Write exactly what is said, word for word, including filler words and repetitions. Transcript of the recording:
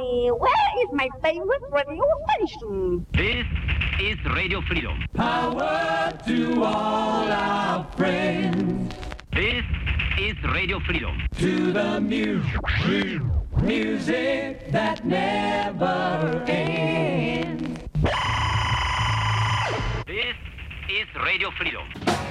me, where is my favorite radio station? This is Radio Freedom. Power to all our friends. This is Radio Freedom. To the music, music that never ends. This is Radio Freedom.